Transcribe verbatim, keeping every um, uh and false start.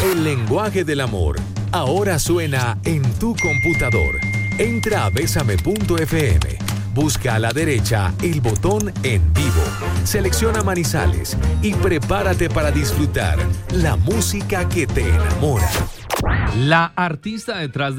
El lenguaje del amor ahora suena en tu computador. Entra a besame punto efe eme. Busca a la derecha el botón En Vivo. Selecciona Manizales y prepárate para disfrutar la música que te enamora. La artista detrás de